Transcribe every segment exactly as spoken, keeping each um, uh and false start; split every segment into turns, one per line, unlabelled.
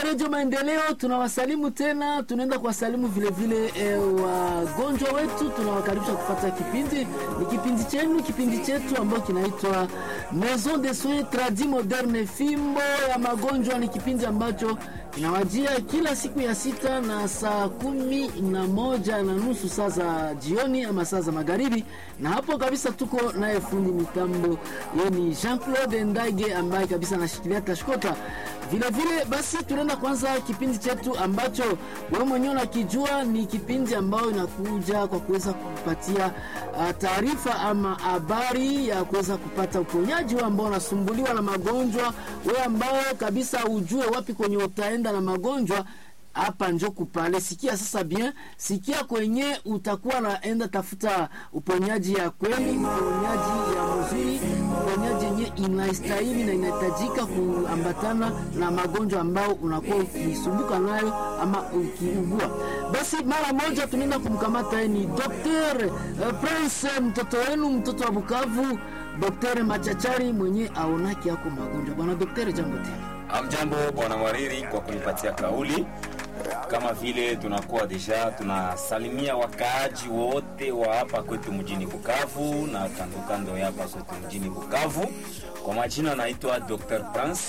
Radio Maendeleo, tunawasalimu tena, tunaenda kuwasalimu vile vile e, wagonjwa wetu, tunawakaribisha kufuata kipindi. Ni kipindi chenu, kipindi chetu ambacho kinaitwa Maison de Soins Tradis Modernes, fimbo ya magonjwa. Ni kipindi ambacho kinawajia kila siku ya sita na saa kumi na moja na nusu saa za jioni ama saa za magharibi, na hapo kabisa tuko naye fundi mitambo yeni Jean-Claude Ndage ambaye kabisa anashikilia tashkota. Vile vile basi tunaenda kwanza kipindi chetu ambacho wewe mwenyewe unakijua, ni kipindi ambao inakuja kwa kuweza kupatia uh, taarifa ama habari ya kuweza kupata uponyaji wewe ambao unasumbuliwa na magonjwa, wewe ambao kabisa ujue wapi kwenye utaenda na magonjwa. Hapa njo kupale, sikia sasa bien, sikia kwenye utakuwa naenda tafuta uponyaji ya kweli, uponyaji ya mzuri, uponyaji yenye inastahili na inahitajika kuambatana na magonjwa ambao unakuwa ukisumbuka nayo ama ukiugua. Basi mara moja tunaenda kumkamata ni Docteur uh, Prince, mtoto wenu, mtoto wa Bukavu, Docteur Machachari mwenye aonaki yako magonjwa. Bwana Docteur, jambo tena.
Amjambo bwana Mwariri kwa kunipatia kauli. Kama vile tunakuwa deja tunasalimia wakaaji wote wa hapa kwetu mjini Bukavu na kando kando ya hapa kwetu mjini Bukavu. Kwa majina naitwa Docteur Prince,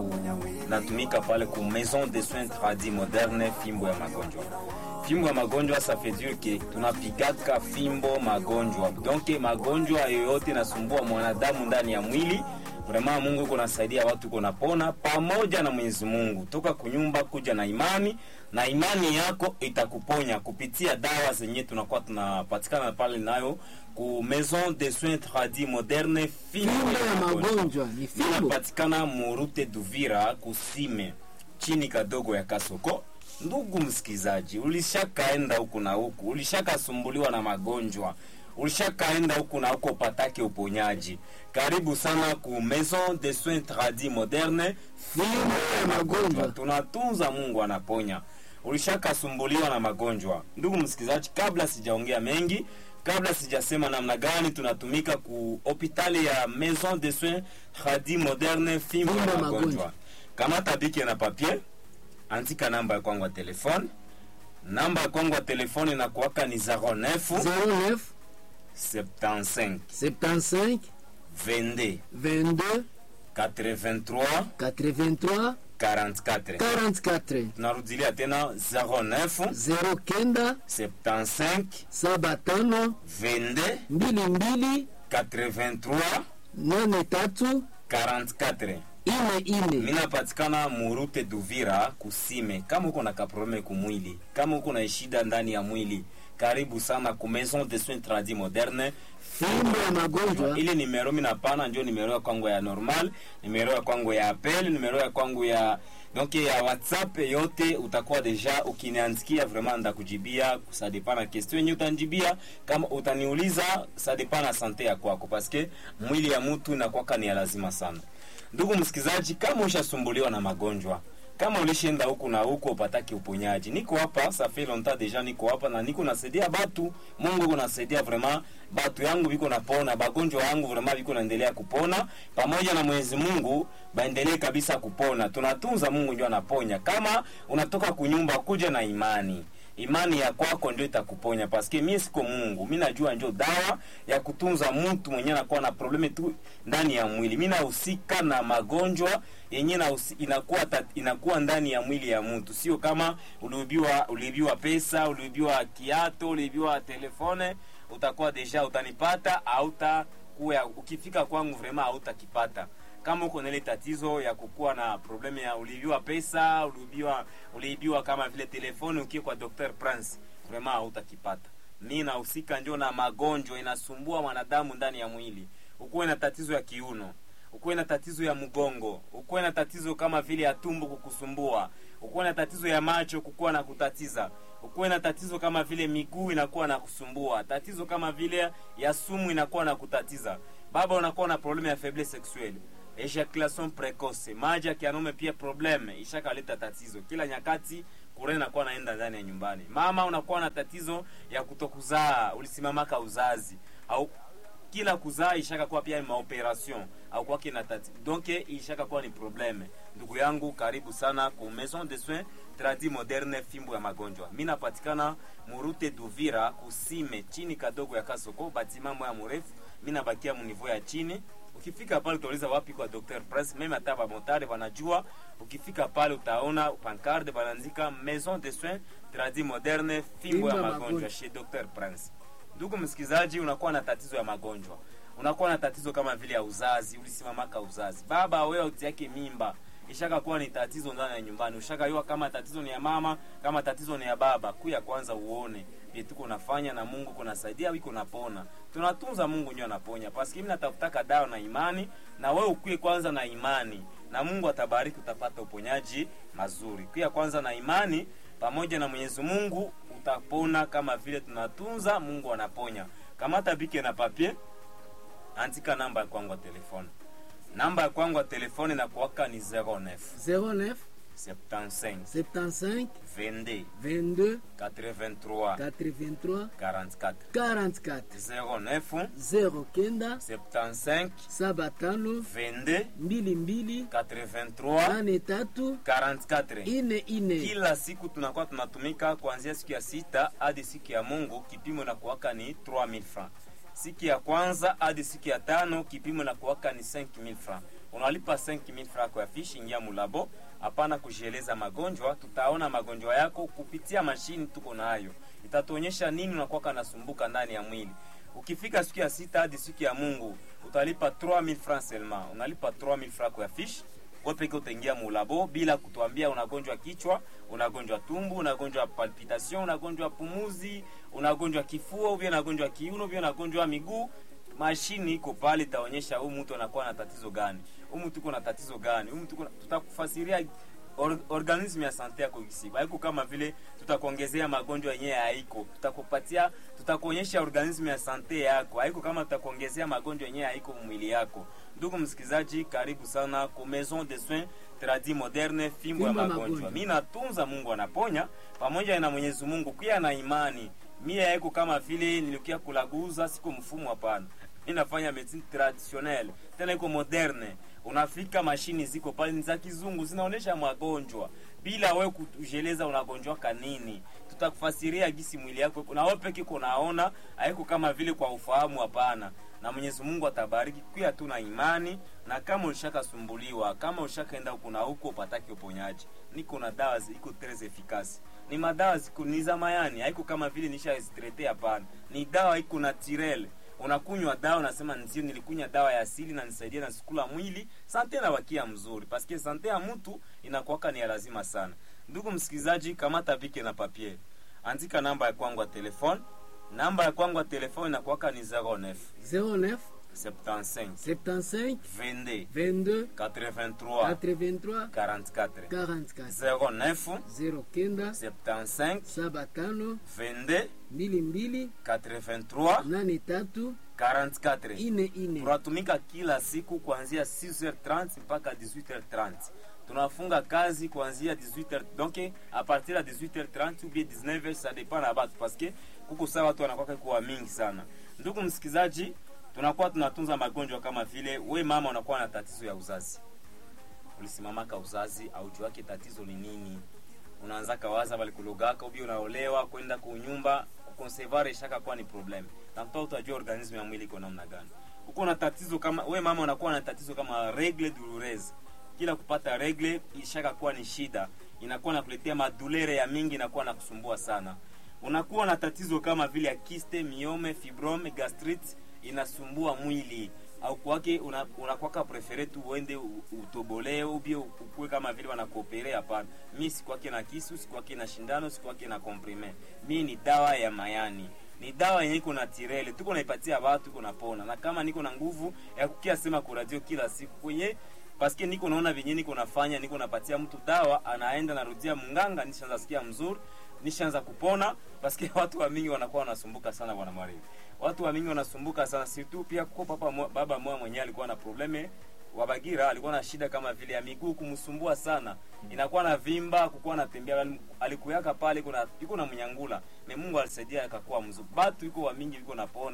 natumika pale ku Maison de Soins Tradis Modernes, fimbo ya magonjwa. Fimbo ya magonjwa, ça fait dire que tunapigaka fimbo magonjwa. Donc magonjwa yoyote nasumbua mwanadamu ndani ya mwili, vraiment Mungu kunasaidia watu kunapona pamoja na Mwenyezi Mungu. Toka kunyumba kuja na imani, na imani yako itakuponya kupitia dawa zenye tunakuwa tunapatikana pale nayo ku Maison de Soins Tradis Modernes, fimbo ya magonjwa. Ni fimbo tunapatikana Murute Duvira kusime chini kadogo ya Kasoko. Ndugu msikizaji, ulishakaenda huku na huku, ulishakasumbuliwa na magonjwa, ulishakaenda huku na huko patake uponyaji, karibu sana ku Maison de Soins Tradis Modernes, fimbo ya magonjwa. Tunatunza, Mungu anaponya. Ulishakasumbuliwa na magonjwa. Ndugu msikizaji, kabla sijaongea mengi, kabla sijasema namna gani tunatumika ku hospitali ya Maison de Soins Tradis Modernes, fimbo ya magonjwa, kama tabiki na papier, andika namba ya kwangu ya telefone. Namba ya kwangu ya telefone na kuwaka ni zero neuf soixante-quinze
soixante-quinze
vingt-deux
vingt-deux
quatre-vingt-trois
quatre-vingt-trois
quarante-quatre
quarante-quatre.
Tunarudilia tena zero neuf
zero kenda
soixante-quinze
saba tano
vingt-deux
mbili mbili
quatre-vingt-trois
nane tatu
quarante-quatre.
ine ine.
Mina patikana Murute Duvira kusime. Kama uko na kaprobleme kumwili, kama uko na shida ndani ya mwili, karibu sana ku Maison de Soins Tradis Modernes,
fimbo ya magonjwa.
Ile nimero mina pana ndio nimero ya kwangu ya normal, nimero ya kwangu ya appel, nimero ya kwangu ya donc ya WhatsApp. Yote utakuwa deja ukiniandikia, vraiment ndakujibia. Ça dépend na question yenye utanjibia. Kama utaniuliza, ça dépend na sante ya kwako, parce que mwili ya mtu inakuwa ni lazima sana. Ndugu msikizaji, kama ushasumbuliwa na magonjwa, kama ulishinda huku na huku upataki uponyaji, niko hapa, ça fait longtemps déjà niko hapa na niko nasaidia batu. Mungu kunasaidia vraiment batu yangu biko napona, bagonjwa yangu vraiment biko naendelea kupona, pamoja na Mwenyezi Mungu baendelee kabisa kupona. Tunatunza, Mungu ndio anaponya. Kama unatoka kunyumba kuja na imani, imani ya kwako ndio itakuponya, paske mimi siko Mungu. Mimi najua ndio dawa ya kutunza mtu mwenye anakuwa na probleme tu ndani ya mwili. Mimi nahusika na magonjwa yenye na inakuwa tat, inakuwa ndani ya mwili ya mtu. Sio kama uliibiwa uliibiwa pesa, uliibiwa kiato, uliibiwa telefone, utakuwa deja utanipata au utakuwa ukifika kwangu vraiment hautakipata. Kama uko na ile tatizo ya kukua na probleme ya uliibiwa pesa, uliibiwa uliibiwa kama vile telefoni, ukiwa kwa Docteur Prince vraiment hautakipata. Mimi nahusika ndio na magonjwa inasumbua mwanadamu ndani ya mwili. Uko na tatizo ya kiuno, uko na tatizo ya mgongo, uko na tatizo kama vile ya tumbo kukusumbua, uko na tatizo ya macho kukua na kutatiza, uko na tatizo kama vile miguu inakuwa na kusumbua, tatizo kama vile ya sumu inakuwa na kutatiza. Baba, unakuwa na probleme ya faiblesse sexuelle, ejaculation precoce, maji ya kianaume pia probleme ishakaleta tatizo. Kila nyakati kurena kwa naenda ndani ya nyumbani. Mama, unakuwa na tatizo ya kutokuzaa, ulisimamaka uzazi au kila kuzaa ishaka kuwa pia ni maoperation au kwa kina tati donc ishaka kuwa ni probleme. Ndugu yangu, karibu sana ku Maison de Soins Tradi Moderne Fimbo ya Magonjwa. Mimi napatikana Murute Duvira kusime chini kadogo ya Kasoko, batima moya mrefu. Mimi nabakia mu niveau ya chini. Ukifika pale utauliza wapi kwa Docteur Prince, meme hata ba motare wanajua. Ukifika pale utaona pancarte banaandika Maison de Soins Tradi Moderne Fimbo ya Magonjwa chez Docteur Prince. Ndugu msikizaji, unakuwa na tatizo ya magonjwa, unakuwa na tatizo kama vile ya uzazi, ulisimamaka uzazi, baba wewe utiake mimba, ishaka kuwa ni tatizo ndani ya nyumbani, ushaka yua kama tatizo ni ya mama, kama tatizo ni ya baba, kuya kwanza uone vitu kunafanya na Mungu kunasaidia, wiko napona. Tunatunza Mungu ndio anaponya. Paski mimi natafutaka dawa na imani, na wewe ukuye kwanza na imani na Mungu atabariki, utapata uponyaji mazuri. Kuya kwanza na imani pamoja na Mwenyezi Mungu utapona kama vile tunatunza Mungu anaponya. Kamata bike na papier, andika namba ya kwangu ya telefoni. Namba ya kwangu ya telefoni na kuwaka ni zero neuf
zero neuf
soixante-quinze
soixante-quinze
vingt-deux
vingt-deux
quatre-vingt-trois
quatre-vingt-trois
quarante-quatre
quarante-quatre
zero neuf
zero kenda
soixante-quinze
sabatano
vingt-deux
mbili mbili
quatre-vingt-trois
nane tatu
quarante-quatre.
ine ine.
Kila siku tunakuwa tunatumika kuanzia siku ya sita hadi siku ya Mungu, kipimo na kuwaka ni trois mille francs. Siku ya kwanza hadi siku ya tano kipimo na kuwaka ni cinq mille francs. Unalipa cinq mille francs kwa fishi, ingia mulabo, hapana kujieleza magonjwa. Tutaona magonjwa yako kupitia mashini tuko nayo, itatuonyesha nini unakuwa nasumbuka ndani ya mwili. Ukifika siku ya sita hadi siku ya Mungu utalipa trois mille francs seulement. Unalipa trois mille francs kwa fishi, wewe peke utaingia mulabo bila kutuambia unagonjwa kichwa, unagonjwa tumbu, unagonjwa palpitation, unagonjwa pumuzi, unagonjwa kifua, au unagonjwa kiuno, au unagonjwa miguu. Mashini iko pale itaonyesha huyu mtu anakuwa na tatizo gani, huyu mtu uko na tatizo gani, huyu mtu tutakufasiria or, organism ya sante yako kisiba. Haiko kama vile tutakuongezea magonjwa yenyewe, haiko. Tutakupatia, tutakuonyesha organism ya sante yako. Haiko kama tutakuongezea magonjwa yenyewe, haiko mwili yako. Ndugu msikizaji, karibu sana ku Maison de Soins Tradi Moderne Fimbo ya Magonjwa. Mimi natunza Mungu anaponya pamoja na Mwenyezi Mungu, pia na imani. Mimi haiko kama vile nilikia kulaguza, siko mfumo, hapana. Mimi nafanya medicine traditionnelle, tena iko moderne. Unafika mashini ziko pale za kizungu zinaonesha magonjwa bila wewe kujeleza unagonjwa kanini. Tutakufasiria gisi mwili yako na wewe peke yako unaona, haiko kama vile kwa ufahamu, hapana. Na Mwenyezi Mungu atabariki kwa tuna imani. Na kama ulishaka sumbuliwa, kama ulishaka enda huko na huko upataki uponyaji, niko na dawa ziko très efficace. Ni madawa ziko ni za mayani, haiko kama vile nisha strete, hapana. Ni dawa iko naturel. Unakunywa dawa unasema ndio nilikunywa dawa ya asili na nisaidia na sikula mwili, sante na wakia mzuri. Paske sante ya mtu inakuwaka ni lazima sana. Ndugu msikizaji, kamata bike na papier, andika namba ya kwangu ya telefoni. Namba ya kwangu ya telefoni inakuwaka ni zero neuf
zero neuf
soixante-quinze
soixante-quinze
vingt-deux
vingt-deux
quatre-vingt-trois
quatre-vingt-trois
quarante-quatre
quarante-quatre
zero neuf
zero kenda
soixante-quinze
sabatano
vingt-deux
mbili mbili
quatre-vingt-trois
nane tatu
quarante-quatre.
ine ine.
Tunatumika kila siku kuanzia six heures trente mpaka dix-huit heures trente. Tunafunga kazi kuanzia dix-huit heures, donc à partir de dix-huit heures trente ou bien dix-neuf heures, ça dépend na batu, parce que kuko sawa watu wanakuwa kwa mingi sana. Ndugu msikizaji, tunakuwa tunatunza magonjwa kama vile we mama unakuwa na tatizo ya uzazi, ulisimamaka uzazi au jua yake tatizo ni nini, unaanza kawaza bali kulogaka ubi unaolewa kwenda kunyumba kuconserver shaka kwa ni problem, na mtoto utajua organism ya mwili iko namna gani. Uko na tatizo kama we mama unakuwa na tatizo kama règle douloureuse, kila kupata règle ishaka kwa ni shida, inakuwa nakuletea madulere ya mingi, inakuwa na kusumbua sana. Unakuwa na tatizo kama vile ya kiste, miome, fibrome, gastrite, inasumbua mwili, au kwake unakuwa una prefere tu uende utobolee au bia ukue kama vile wanakoopere, hapana. Mimi si kwake na kisu, si kwake na shindano, si kwake na comprime. Mimi ni dawa ya mayani. Ni dawa yenye iko na tirele, tuko naipatia watu, tuko napona. Na kama niko na nguvu ya kukia sema kwa radio kila siku kwenye, paske niko naona venye niko nafanya, niko napatia mtu dawa, anaenda narudia munganga, nishaanza sikia mzuri, nishaanza kupona. Paske watu wa mingi wanakuwa wanasumbuka sana bwana Mwalimu. Watu wa mingi wanasumbuka sana, si tu pia kwa papa mwa, baba mmoja mwenyewe alikuwa na probleme wa Bagira, alikuwa na shida kama vile ya miguu kumsumbua sana. Inakuwa na vimba, kukuwa na tembea, alikuyaka pale kuna iko na mnyangula. Na Mungu alisaidia akakuwa mzuri. Batu iko wa mingi iko napona.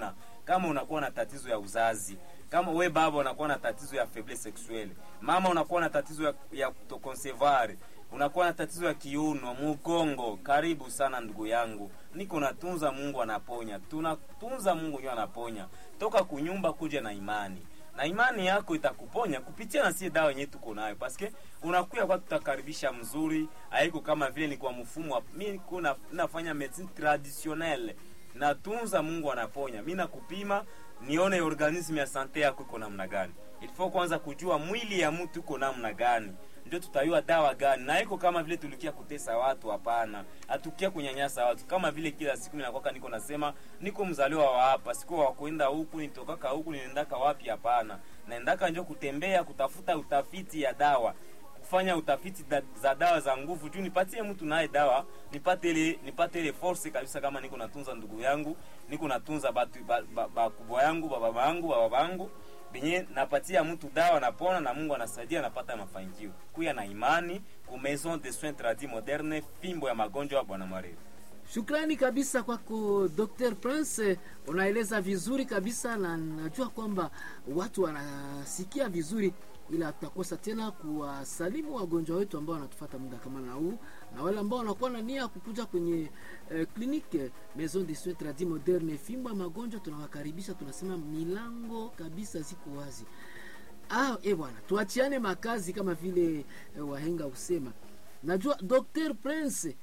kama unakuwa na tatizo ya uzazi, kama we baba unakuwa na tatizo ya faiblesse sexuelle, mama unakuwa na tatizo ya, ya kutoconcevoir, unakuwa na tatizo ya kiuno, mgongo, karibu sana ndugu yangu. Niko natunza, Mungu anaponya. Tunatunza, Mungu ndiye anaponya. Toka kunyumba kuja na imani. Na imani yako itakuponya kupitia na si dawa yenyewe tuko nayo. Paske unakuya kwa tutakaribisha mzuri, haiko kama vile ni kwa mfumo wa mimi kuna nafanya medicine traditionnelle. Natunza, Mungu anaponya. Mimi nakupima nione organisme ya sante yako iko namna gani. Ilifo kwanza kujua mwili ya mtu iko namna gani, ndio tutayua dawa gani. Na iko kama vile tulikia kutesa watu, hapana. Atukia kunyanyasa watu. Kama vile kila siku ninakoka niko nasema niko mzaliwa wa hapa, siku wa kwenda huku, nitokaka huku, ninaendaka wapi, hapana. Naendaka njoo kutembea, kutafuta utafiti ya dawa, kufanya utafiti da, za dawa za nguvu juu nipatie mtu naye dawa, nipate ile nipate ile force kabisa. Kama niko natunza ndugu yangu, niko natunza batu ba, ba, ba kubwa yangu, baba yangu, baba yangu, benye napatia mtu dawa, napona na Mungu anasaidia, napata mafanikio. Kuya na imani ku Maison de Soins Tradis Moderne, fimbo ya magonjwa ya Bwana Mariri.
Shukrani kabisa kwako Docteur Prince, unaeleza vizuri kabisa, na najua kwamba watu wanasikia vizuri, ila tutakosa tena kuwasalimu wagonjwa wetu ambao wanatufuata muda kama na huu, na wale ambao wanakuwa na nia kukuja kwenye eh, kliniki Maison de Soins Tradis Moderne fimbo ya magonjwa. Tunawakaribisha, tunasema milango kabisa ziko wazi. Ah, eh bwana, tuachiane makazi kama vile eh, wahenga usema. Najua Docteur Prince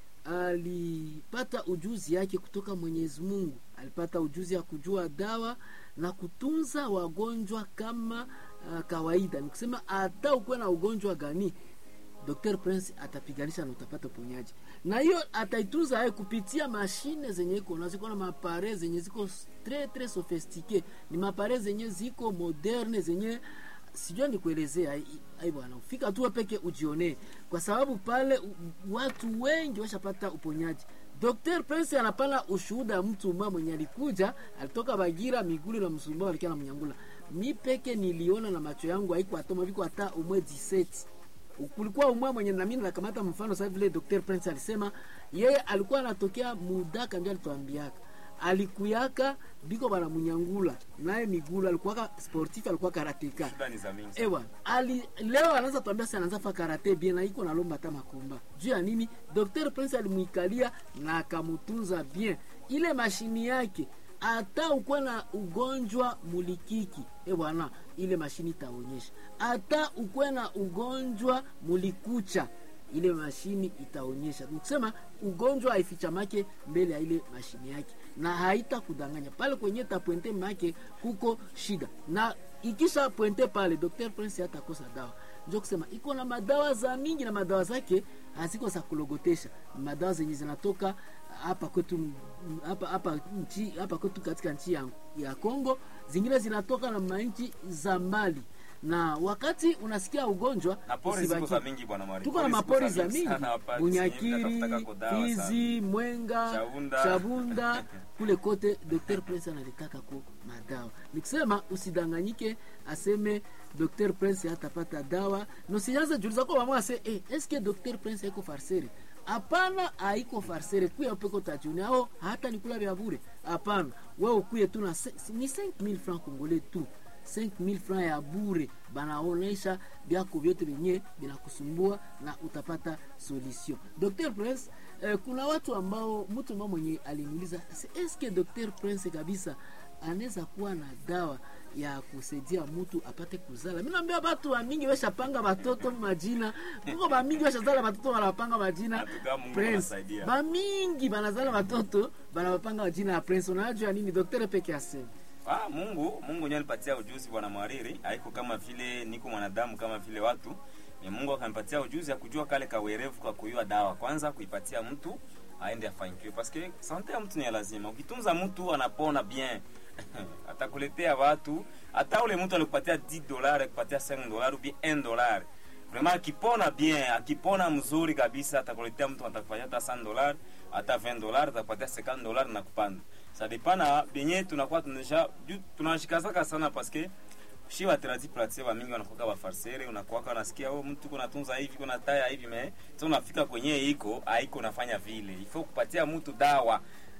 alipata ujuzi yake kutoka Mwenyezi Mungu. Alipata ujuzi ya kujua dawa na kutunza wagonjwa kama uh, kawaida. Nikusema hata ukuwe na ugonjwa gani, Docteur Prince atapiganisha na utapata uponyaji. Na hiyo ataitunza hayo kupitia mashine zenye iko na ziko na mapare zenye ziko très très sophistiqué. Ni mapare zenye ziko moderne zenye sijua ni kuelezea. Ai bwana, ufika tu peke ujione, kwa sababu pale watu wengi washapata uponyaji. Docteur Prince anapana ushuhuda mtu mmoja mwenye alikuja, alitoka Bagira, Migulu na Msumba alikia na Mnyangula. Mi peke niliona na macho yangu, haiko atoma viko hata umwe diseti. Kulikuwa umwe mwenye na mimi nakamata mfano sasa vile Docteur Prince alisema yeye alikuwa anatokea Mudaka, ndio alituambiaka. Alikuyaka biko bana Mnyangula, naye Migulu alikuwa sportif, alikuwa karateka. Ewa, ali leo anaanza tuambia sana anaanza fa karate bien na iko na lomba hata makomba. Juu ya nini? Docteur Prince alimuikalia na akamutunza bien. Ile mashini yake hata uko na ugonjwa mulikiki, eh bwana, ile mashini itaonyesha. Hata uko na ugonjwa mulikucha, ile mashini itaonyesha. Nikisema ugonjwa haifichamake mbele ya ile mashini yake, na haita kudanganya pale kwenye tapointe make kuko shida, na ikisha pointe pale Docteur Prince hatakosa dawa. Ndio kusema iko na madawa za mingi, na madawa zake haziko za kulogotesha. Madawa zenye zinatoka hapa kwetu hapa hapa nchi hapa kwetu katika nchi ya, ya Kongo, zingine zinatoka na manchi za mbali. Na wakati unasikia ugonjwa
usibaki mingi bwana Mari,
tuko na mapori za mingi, Bunyakiri, Fizi, Mwenga, Chabunda, Chabunda kule kote Docteur Prince analitaka ku madawa. Nikisema usidanganyike aseme Docteur Prince hatapata dawa, no sianza juliza kwa mama ase eh est-ce que Docteur Prince iko farsere? Hapana, haiko farsere. Kuya peko tajuni hao hata nikula vya bure. Hapana, wewe ukuye tu na ni cinq mille francs congolais tu. cinq mille francs ya bure, banaonesha byako vyote vyenye binakusumbua na utapata solution. Docteur Prince, eh, kuna watu ambao mtu mmoja mwenye aliniuliza est-ce que Docteur Prince kabisa anaweza kuwa na dawa ya kusaidia mtu apate kuzala? Mimi naambia watu wa mingi washapanga watoto majina. Kuko ba mingi washazala watoto wanapanga majina Prince. Ba mingi banazala watoto banapanga majina ya Prince. Unajua nini Docteur peke yake?
Ah, Mungu, Mungu ndiye alipatia ujuzi bwana Mariri. Haiko kama vile niko mwanadamu kama vile watu. Ni Mungu akanipatia ujuzi ya kujua kale kawerevu kwa kuyua dawa. Kwanza kuipatia mtu aende afanikiwe. Parce que santé ya mtu ni lazima. Ukitunza mtu anapona bien. Atakuletea watu, hata ule mtu alikupatia dix dollars, akupatia cinq dollars ou bien un dollar. Vraiment akipona bien, akipona mzuri kabisa, atakuletea mtu atakupatia hata cent dollars, hata vingt dollars, atakupatia cinquante dollars na kupanda. Ça dépend na benye tunakuwa tunaisha tunashikazaka sana parce que shi wa tradis pratique wa mingi wanakuwa wa farsere, unakuwa unasikia oh mtu kuna tunza hivi kuna taya hivi me, sasa unafika kwenye iko haiko nafanya vile. Ifo kupatia mtu dawa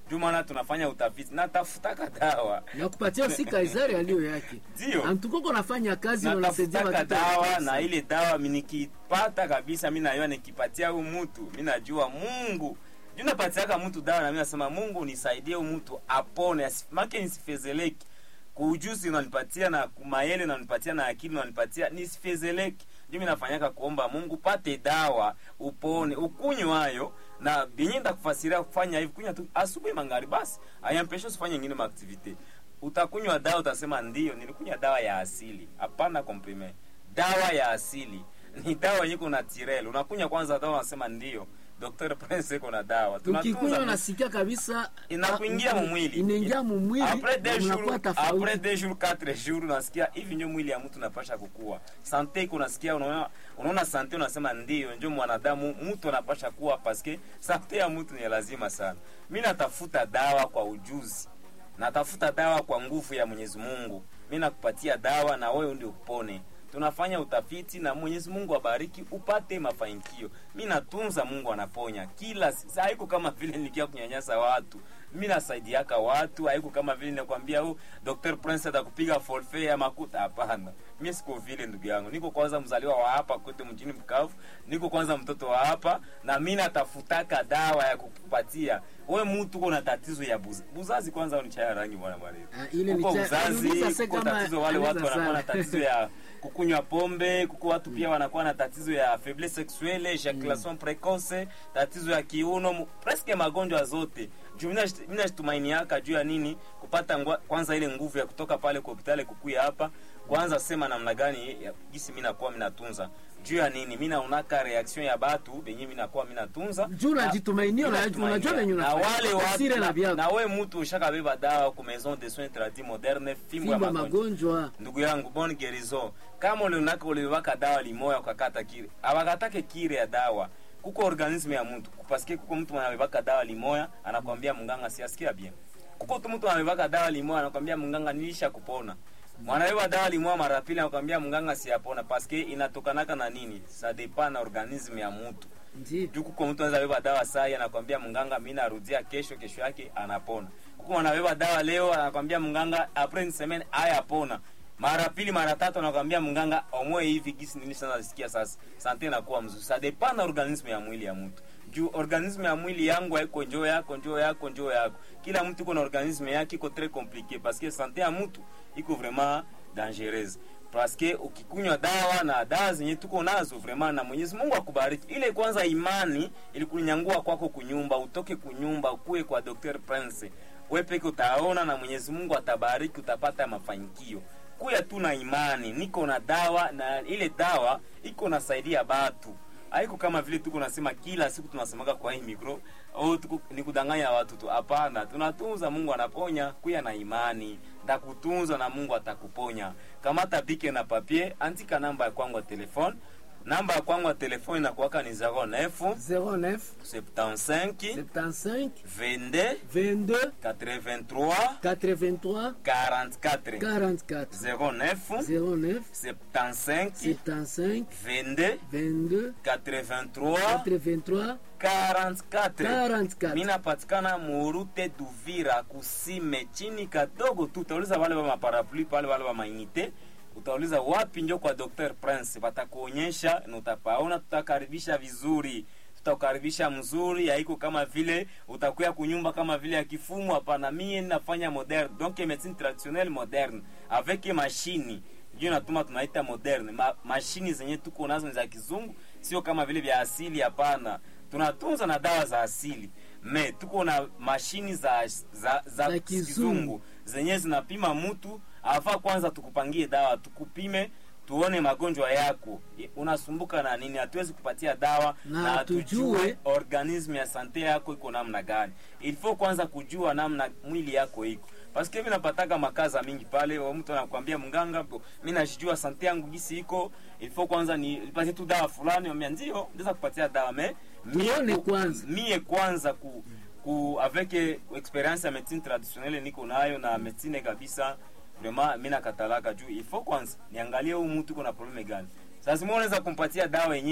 Jumana tunafanya utafiti na tafutaka dawa
na kupatia si Kaisari aliyo yake.
Ndio.
Antukoko nafanya kazi na unasaidia
watu dawa
kabisa.
Na ile dawa mimi nikipata kabisa mimi nayo nikipatia huyu mtu mimi najua Mungu. Juu napatiaka mtu dawa na mimi nasema Mungu nisaidie huyu mtu apone asimake nisifezeleki. Kuujuzi unanipatia na kumayele unanipatia na akili unanipatia nisifezeleki. Juu mimi nafanyaka kuomba Mungu pate dawa upone ukunywe hayo na binyenda kufasiria kufanya hivi kunya tu asubuhi mangari basi ayampesho usifanye nyingine ma activity. Utakunywa dawa utasema ndio nilikunywa dawa ya asili hapana comprime. Dawa ya asili ni dawa yenye kuna tirel unakunywa kwanza dawa unasema ndio Docteur Prince kuna dawa
tunakunywa unasikia kabisa
inakuingia mu mwili
inaingia mu mwili
après deux jours après deux
jours
quatre jours unasikia hivi ndio mwili ya mtu unapasha kukua sante unasikia unaona unaona sante unasema ndio ndio mwanadamu mtu anapasha kuwa paske sante ya mtu ni lazima sana. Mimi natafuta dawa kwa ujuzi natafuta dawa kwa nguvu ya Mwenyezi Mungu. Mimi nakupatia dawa na wewe ndio upone. Tunafanya utafiti na Mwenyezi Mungu abariki upate mafanikio. Mimi natunza Mungu anaponya. Kila haiko kama vile nikia kunyanyasa watu. Mimi nasaidiaka watu, haiko kama vile nakwambia oh Docteur Prince atakupiga forfait ya makuta hapana. Mimi siko vile ndugu yangu. Niko kwanza mzaliwa wa hapa kote mjini Bukavu. Niko kwanza mtoto wa hapa na mimi natafutaka dawa ya kukupatia. Wewe mtu uko na tatizo ya buzazi. Buzazi kwanza unichaya rangi bwana mwalimu.
Ile ni
buzazi, kwa tatizo wale watu wanakuwa na tatizo ya kukunywa pombe, kuko watu pia wanakuwa na tatizo ya faiblesse sexuelle, ejaculation precoce, tatizo ya kiuno, presque magonjwa zote. Juu mimi natumaini yaka juu ya nini kupata ngwa, kwanza ile nguvu ya kutoka pale kwa hospitali kukuya hapa, kwanza sema namna gani gisi mimi nakuwa mimi natunza. Juu ya nini mimi naonaka reaction ya batu benye mimi nakuwa mimi natunza.
Juu unajitumainio na unajua venye
na wale watu na, na wewe mtu ushakabeba dawa kwa maison de soins tradis moderne fimbo ya magonjwa. Ndugu yangu bonne guérison. Kama unataka ulibaka dawa limoya ukakata kile. Abakatake kile ya dawa. Kuko organisme ya mtu. Kupaske kuko mtu anabeba dawa limoya anakuambia munganga siasikia bien. Kuko mtu anabeba dawa limoya anakuambia munganga nilisha kupona. Mwanabeba dawa limoya mara pili anakuambia munganga siapona paske inatokanaka na nini? Ça dépend na organisme ya mtu. Ndio kuko mtu anaweza beba dawa saa anakuambia munganga mimi narudia kesho kesho yake anapona. Kuko anabeba dawa leo anakuambia munganga après une semaine ayapona. Mara pili mara tatu anakuambia munganga omwe hivi gisi nini sana nasikia sasa. Sante inakuwa mzuri. Ça dépend na organisme ya mwili ya mtu. Juu organisme ya mwili yangu haiko njoo yako njoo yako njoo yako. Kila mtu kuna organisme yake iko très compliqué parce que santé ya mtu iko vraiment dangereuse. Parce que ukikunywa dawa na dawa zenye tuko nazo vraiment na Mwenyezi Mungu akubariki. Ile kwanza imani ilikunyangua kwako kunyumba, utoke kunyumba kuwe kwa Docteur Prince. Wewe peke utaona na Mwenyezi Mungu atabariki utapata mafanikio. Kuya tu na imani, niko na dawa na ile dawa iko nasaidia batu. Haiko kama vile tuko nasema kila siku tunasemaka kwa hii micro, oh tuko ni kudanganya watu tu. Hapana, tunatunza Mungu anaponya, kuya na imani. Ndakutunza na Mungu atakuponya. Kamata bike na papier, andika namba ya kwangu ya telefone. Namba ya kwangu ya telefone inakuwaka ni zero neuf
zero neuf
soixante-quinze
soixante-quinze
vingt-deux
vingt-deux
quatre-vingt-trois
quatre-vingt-trois
quarante-quatre
quarante-quatre
zero neuf
zero neuf
soixante-quinze
soixante-quinze
vingt-deux
vingt-deux
quatre-vingt-trois
quatre-vingt-trois
quarante-quatre
quarante-quatre.
Mina patikana Murute Duvira kusime chini kadogo tu. Utauliza wale wa maparapluie pale wale wa mainite. Utauliza wapi ndio kwa Docteur Prince, batakuonyesha na utapaona, tutakaribisha vizuri. Tutakaribisha mzuri, haiko kama vile utakuya kunyumba kama vile ya kifumu. Hapana, mimi nafanya moderne. Donc médecine traditionnelle moderne avec machine. Ndio natuma tunaita moderne. Ma, machine zenye tuko nazo za kizungu, sio kama vile vya asili hapana. Tunatunza na dawa za asili. Me tuko na mashini za za za, za kizungu zenye zinapima mtu. Afa kwanza tukupangie dawa, tukupime, tuone magonjwa yako. Unasumbuka na nini? Hatuwezi kupatia dawa
na,
na tujue organisme ya sante yako iko namna gani. Il faut kwanza kujua namna mwili yako iko. Parce que mimi napataka makaza mingi pale, wa mtu anakuambia mganga, mimi najijua sante yangu gisi iko, il faut kwanza ni nipatie tu dawa fulani, mimi ndio ndeza kupatia dawa me
mie kwanza
mie kwanza ku, ku avec experience ya médecine traditionnelle niko nayo na médecine kabisa. Vraiment mimi nakatalaka juu il faut kwanza niangalie huyu mtu kuna probleme gani. Sasa mimi unaweza kumpatia dawa yenyewe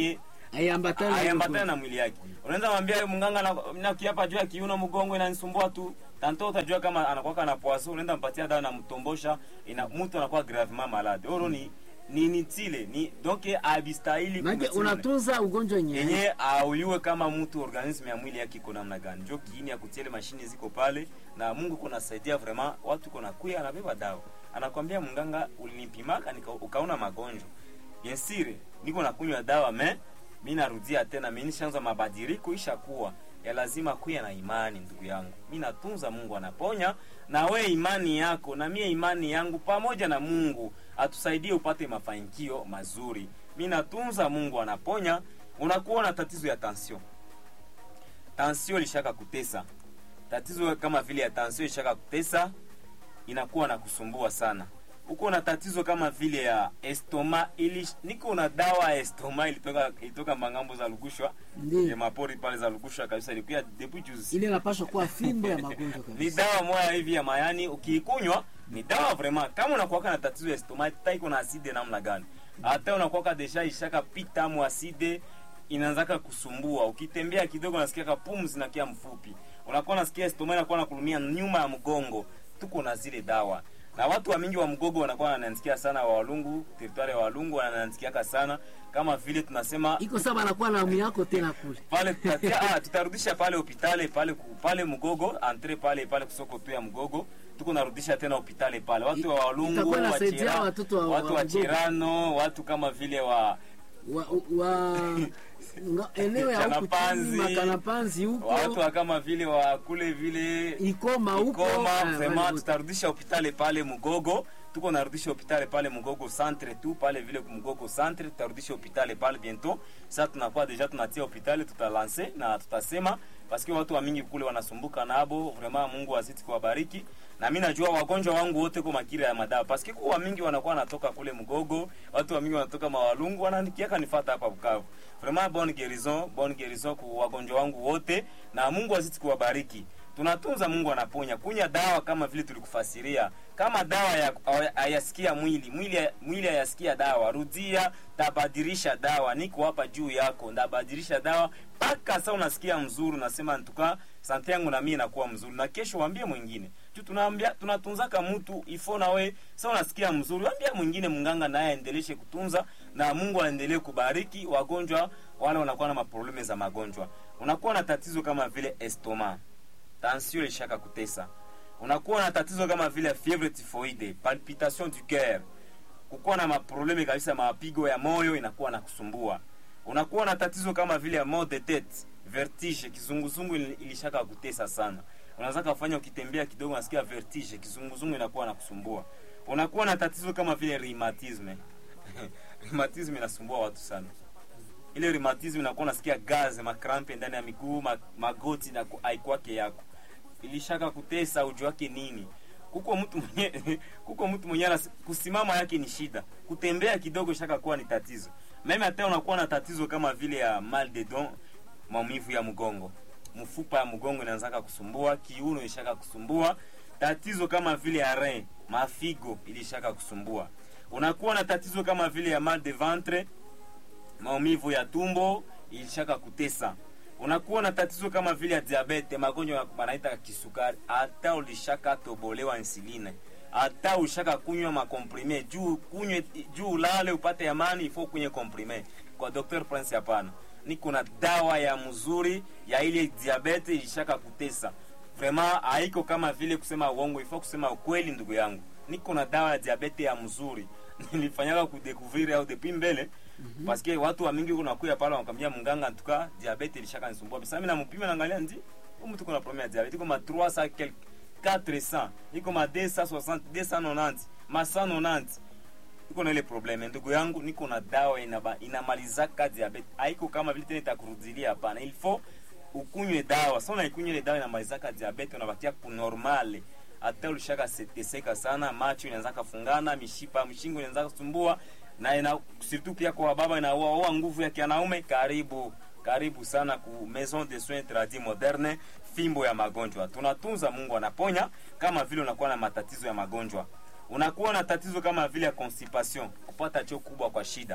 Aiambatana
aiambatana na mwili yake. Unaweza mwambia mganga na, na kiapa juu ya kiuno mgongo inanisumbua tu. Tanto utajua kama anakuwa na poaso, unaenda mpatia dawa na mtombosha, ina mtu anakuwa gravement malade. Oro ni ni nitile ni donc abistahili
kumetilia. Unatunza ugonjwa yenyewe.
Yenyewe auyue kama mtu organisme ya mwili yake iko namna gani. Ndio kiini ya kutiele mashine ziko pale na Mungu kuna saidia vraiment watu kuna kuya anabeba dawa. Anakuambia mganga ulinipimaka nika ukaona magonjwa. Bien sûr, niko nakunywa dawa mais mimi narudia tena mimi nishaanza mabadiliko ishakuwa ya lazima kuya na imani ndugu yangu. Mimi natunza Mungu anaponya na we imani yako na mie imani yangu pamoja na Mungu atusaidie upate mafanikio mazuri. Mimi natunza Mungu anaponya. Unakuwa na tatizo ya tension. Tension lishaka kutesa. Tatizo kama vile ya tension lishaka kutesa inakuwa na kusumbua sana. Uko na tatizo kama vile ya estoma ili niko na dawa ya estoma ilitoka ilitoka mangambo za Lugushwa ya mapori pale za Lugushwa kabisa ilikuwa depuis juzi.
Ile inapaswa kuwa fimbo ya magonjwa kabisa.
Ni dawa moja hivi ya mayani ukiikunywa ni dawa vraiment kama unakuwa na tatizo ya estoma iko na aside namna gani. Hata unakuwa deja ishaka pita mu aside inaanza kusumbua. Ukitembea kidogo unasikia pumzi na kia mfupi. Unakuwa unasikia estoma inakuwa nakulumia nyuma ya mgongo. Tuko na zile dawa. Na watu wa mingi wa mgogo wanakuwa wananisikia sana wa Walungu, territoire wa Walungu wananisikia sana kama vile tunasema
iko sababu anakuwa na amu yako tena kule.
Pale tutatia ah tutarudisha pale hospitali pale pale mgogo, entre pale pale kusoko tu ya mgogo, tuko narudisha tena hospitali pale. Watu wa Walungu, wa Chira, watu, watu wa Chirano, watu kama vile wa
wa, wa eneo ya huko Makanapanzi huko.
Watu kama vile wa kule vile
Ikoma huko.
Ikoma vraiment tutarudisha hospitali pale mgogo. Tuko narudisha hospitali pale mgogo centre tu pale vile mgogo centre tutarudisha hospitali pale bientôt. Sasa tunakuwa deja tunatia hospitali tutalancer na tutasema parce que watu wa mingi kule wanasumbuka nabo vraiment Mungu azidi kuwabariki. Na mimi najua wagonjwa wangu wote kwa makira ya madawa parce que kwa mingi wanakuwa wanatoka kule mgogo, watu wa mingi wanatoka Mawalungu wananikiaka nifuata hapa Bukavu. Vraiment bonne guérison, bonne guérison kwa wagonjwa wangu wote na Mungu azidi kuwabariki. Tunatunza Mungu anaponya. Kunya dawa kama vile tulikufasiria. Kama dawa ya hayasikia mwili, mwili mwili hayasikia dawa, rudia tabadilisha dawa. Niko hapa juu yako, ndabadilisha dawa paka sasa unasikia mzuri, unasema ntuka sante yangu na mimi inakuwa mzuri. Na kesho waambie mwingine. Tu tunaambia tunatunzaka mtu ifo na we, sasa unasikia mzuri, waambie mwingine mnganga naye aendeleshe kutunza na Mungu aendelee kubariki wagonjwa wale wanakuwa na maprobleme za magonjwa. Unakuwa na tatizo kama vile estoma. Tension ilishaka kutesa. Unakuwa na tatizo kama vile fièvre typhoïde, palpitation du cœur. Kukuwa na maprobleme kabisa mapigo ya moyo inakuwa na kusumbua. Unakuwa na tatizo kama vile mal de tête, vertige, kizunguzungu ilishaka kutesa sana. Unaweza kufanya ukitembea kidogo unasikia vertige, kizunguzungu inakuwa na kusumbua. Unakuwa na tatizo kama vile rheumatisme. Rheumatisme inasumbua watu sana. Ile rheumatisme inakuwa nasikia gaz, makrampe ndani ya miguu, magoti na haikwake yako. Ilishaka kutesa ujue wake nini? Kuko mtu mwenye kuko mtu mwenye kusimama yake ni shida. Kutembea kidogo shaka kuwa ni tatizo. Mimi hata unakuwa na tatizo kama vile ya mal de don, maumivu ya mgongo. Mfupa ya mgongo inaanza kusumbua, kiuno ilishaka kusumbua, tatizo kama vile ya rein, mafigo ilishaka kusumbua. Unakuwa na tatizo kama vile ya mal de ventre, maumivu ya tumbo ilishaka kutesa. Unakuwa na tatizo kama vile ya diabete, magonjwa wanaita kisukari, hata ulishaka tobolewa insuline, hata ushaka kunywa makomprime, juu kunywe juu lale upate amani ifo kunywe komprime. Kwa Docteur Prince hapana. Niko na dawa ya mzuri ya ile diabete ilishaka kutesa. Vraiment haiko kama vile kusema uongo, ifo kusema ukweli ndugu yangu. Niko na dawa ya diabete ya mzuri. Nilifanyaka kudécouvrir au depuis mbele. Mm-hmm. Parce que watu wa mingi unakuya pale wanakwambia mganga ntuka diabete ilishaka nisumbua. Sasa mimi nampima naangalia ndi mtu kuna problem ya diabete kama trois cents quelque quatre cents, iko ma deux cent soixante, deux cent quatre-vingt-dix, ma cent quatre-vingt-dix. Iko na ile problem ndugu yangu, niko na dawa inaba inamalizaka diabete. Haiko kama vile tena itakurudilia hapana. Il faut ukunywe dawa. Sasa unaikunywa ile dawa inamalizaka diabete unabakia ku normal. Hata ulishaka seteseka sana, macho inaanza kufungana, mishipa mshingo inaanza kusumbua. Na ina surtout pia kwa baba inaua nguvu ya kianaume. Karibu karibu sana ku Maison de Soins Tradis Moderne, fimbo ya magonjwa. Tunatunza Mungu anaponya. Kama vile unakuwa na matatizo ya magonjwa, unakuwa na tatizo kama vile ya constipation, kupata choo kubwa kwa shida,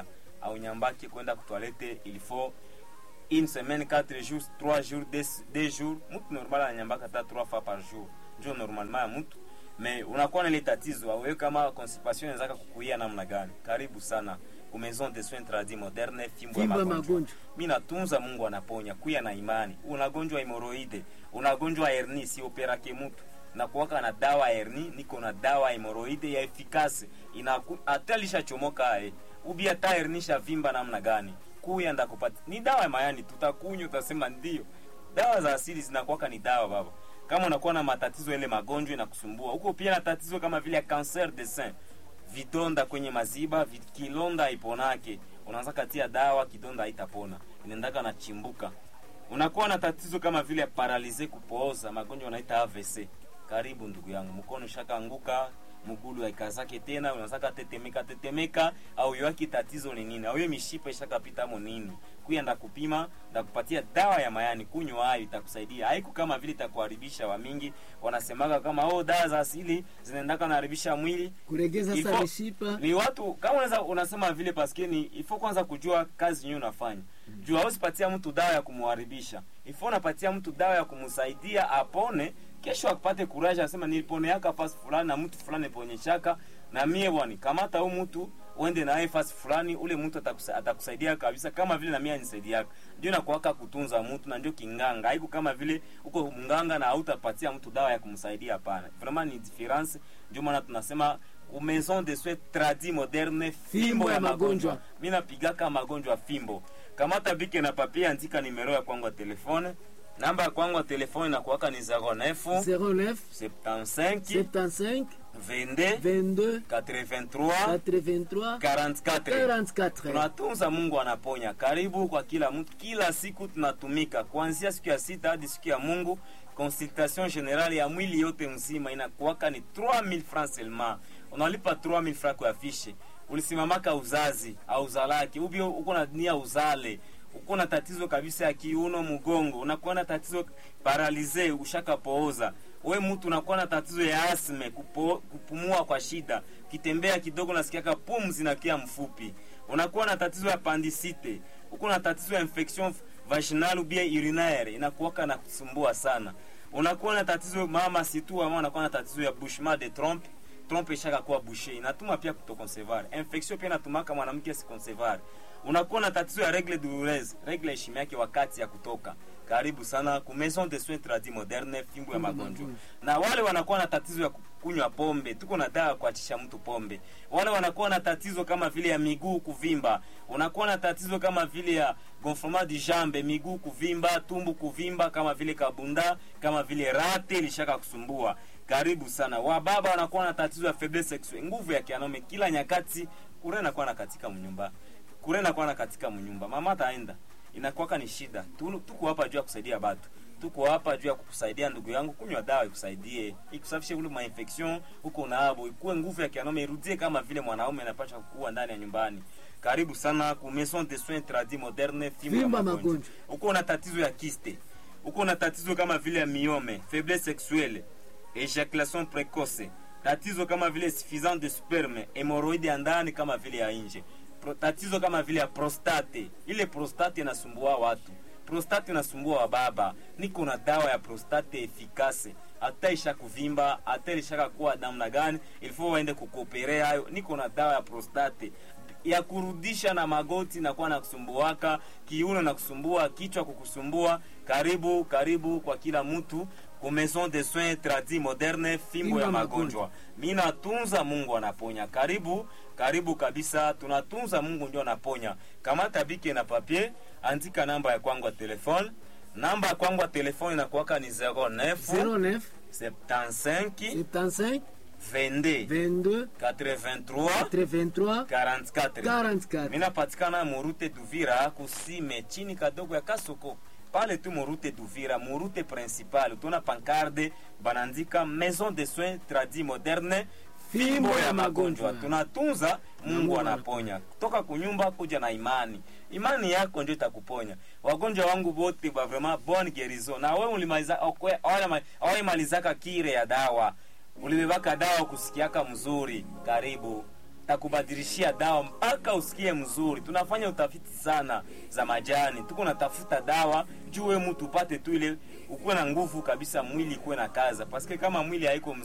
au nyambaki kwenda kutoilette il faut une semaine, quatre jours, trois jours, deux jours. Mtu normal ananyambaka hata trois fois par jour. Ndio normalement ya mtu. Mais unakuwa na ile tatizo wewe kama constipation inaweza kukuia namna gani? Karibu sana ku Maison de Soins Tradis Moderne Fimbo ya Magonjwa. Mimi natunza, Mungu anaponya. Kuya na imani. Unagonjwa hemorrhoide, unagonjwa hernie, si operake mtu. Na kuwaka na dawa hernie, niko na dawa hemorrhoide ya efficace. Ina atalisha chomoka eh. Ubi hata hernie shavimba namna gani? Kuya ndakupata. Ni dawa ya mayani, tutakunywa utasema ndio. Dawa za asili zinakuwa ni dawa baba. Kama unakuwa na matatizo ile magonjwa na kusumbua. Huko pia na tatizo kama vile cancer de sein. Vidonda kwenye maziba, kilonda iponake. Unaanza katia dawa, kidonda haitapona. Inaendaka na chimbuka. Unakuwa na tatizo kama vile paralize kupooza, magonjwa wanaita A V C. Karibu ndugu yangu, mkono shaka anguka, mgulu haikazake tena, unataka tetemeka tetemeka, au yoaki tatizo ni nini? Au hiyo mishipa ishaka pita mo nini? Kuya ndakupima, ndakupatia dawa ya mayani, kunywa hayo itakusaidia. Haiku kama vile itakuharibisha. Wa mingi wanasemaga kama oh dawa za asili zinaendaka kuharibisha mwili,
kuregeza
ifo,
mishipa.
Ni watu kama unaweza unasema vile paske ni ifo kwanza kujua kazi yenu unafanya. Mm. Jua usipatia mtu dawa ya kumuharibisha. Ifo unapatia mtu dawa ya kumsaidia apone. Kesho akapate courage asema nilipone yaka fast fulani na mtu fulani ponyeshaka na mie bwana kamata huyu mtu uende naye fast fulani, ule mtu atakusa, atakusaidia kabisa kama vile na mimi anisaidia. Ndio nakuaka kutunza mtu na ndio kinganga. Haiko kama vile uko mnganga na hautapatia mtu dawa ya kumsaidia, hapana. Vraiment ni difference. Ndio maana tunasema ku Maison de Soins Tradis Moderne Fimbo ya Magonjwa. Mimi napigaka magonjwa fimbo. Kamata bike na papier, andika numero ya kwangu ya telefone. Namba kwangu ya telefone na kuwaka ni zero neuf
zero neuf
soixante-quinze
soixante-quinze
vingt-deux
vingt-deux
quatre-vingt-trois
quatre-vingt-trois
quarante-quatre.
quarante-quatre.
Tunatunza, Mungu anaponya. Karibu kwa kila mtu, kila siku tunatumika kuanzia siku ya sita hadi siku ya Mungu. Consultation generale ya mwili yote mzima inakuwaka ni trois mille francs seulement. Unalipa trois mille francs kwa afishe. Ulisimamaka uzazi au uzalaki, ubi uko na nia uzale, uko na tatizo kabisa ya kiuno, mgongo, unakuwa na tatizo paralize, ushaka pooza. Wewe mtu unakuwa na tatizo ya asme, kupo, kupumua kwa shida, kitembea kidogo nasikiaka pumzi na kia mfupi. Unakuwa na tatizo ya appendicite, uko na tatizo ya infection vaginal ou bien urinaire, inakuwaka na kusumbua sana. Unakuwa na tatizo mama situ, ama unakuwa na tatizo ya bouchement de trompe, trompe ishaka kuwa bouché, inatuma pia kutokonsevar. Infection pia inatumaka mwanamke sikonsevar. Unakuwa na tatizo ya règle douloureuse, règle heshima yake wakati ya kutoka. Karibu sana ku Maison de Soins Tradis Moderne Fimbo ya Magonjwa. Na wale wanakuwa na tatizo ya kunywa pombe, tuko na dawa kuachisha mtu pombe. Wale wanakuwa na tatizo kama vile ya miguu kuvimba, unakuwa na tatizo kama vile ya gonflement du jambe, miguu kuvimba, tumbu kuvimba kama vile kabunda, kama vile rate lishaka kusumbua. Karibu sana. Wababa wanakuwa na tatizo ya faiblesse sexuelle, nguvu ya kianaume kila nyakati, kurena kwa na katika mnyumba. Kurena kwa na katika mnyumba. Mama taenda. Inakuwa ni shida. Tuko hapa juu ya kusaidia watu. Tuko hapa juu ya kukusaidia ndugu yangu, kunywa dawa ikusaidie. Ikusafishe ule ma infection huko na hapo. Ikuwe nguvu ya kianaume irudie kama vile mwanaume anapaswa kuwa ndani ya nyumbani. Karibu sana ku Maison de Soins Tradis Moderne Fimbo ya Magonjwa. Uko na tatizo ya kiste. Uko na tatizo kama vile ya myome, faiblesse sexuelle, ejaculation précoce. Tatizo kama vile suffisance de sperme, hémorroïde ya ndani kama vile ya nje. Tatizo kama vile ya prostate. Ile prostate inasumbua watu. Prostate inasumbua wa baba. Niko na dawa ya prostate efficace. Hata isha kuvimba, hata isha kuwa namna gani, ilifo waende kukoperea hayo. Niko na dawa ya prostate ya kurudisha na magoti na kuwa na kusumbuaka, kiuno na kusumbua, kichwa kukusumbua. Karibu, karibu kwa kila mtu ku Maison de Soins Tradis Moderne Fimbo ya Magonjwa. Mimi natunza, Mungu anaponya. Karibu, karibu kabisa, tunatunza, Mungu ndio anaponya. Kama tabike na papier, andika namba ya kwangu ya telefone. Namba ya kwangu ya telefone inakuwa ni zero neuf
zero neuf
soixante-quinze
vingt-deux vingt-deux
quatre-vingt-trois
quatre-vingt-trois
quarante-quatre.
quarante-quatre.
Mina patikana Murute Duvira kusime chini kadogo ya Kasoko. Pale tu Murute Duvira, Murute principal, tuna pancarde banandika Maison de Soins Tradis Moderne Fimbo ya Magonjwa. Tunatunza, Mungu anaponya. Kutoka kunyumba kuja na imani. Imani yako ndio itakuponya. Wagonjwa wangu wote ba vraiment bonne guérison. Na wewe ulimaliza okwe au malizaka kire ya dawa. Ulibebaka dawa kusikiaka mzuri. Karibu. takubadilishia dawa mpaka usikie mzuri. Tunafanya utafiti sana za majani, tuko natafuta dawa juu wewe mtu upate tu ile ukuwe na nguvu kabisa, mwili ikuwe na kaza, paske kama mwili haiko